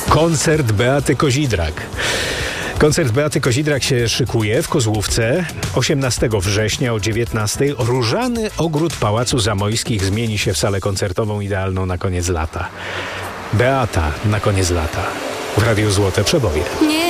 Koncert Beaty Kozidrak. Koncert Beaty Kozidrak się szykuje w Kozłówce 18 września o 19. Różany ogród Pałacu Zamojskich zmieni się w salę koncertową idealną na koniec lata. Beata na koniec lata. W Radiu Złote Przeboje. Nie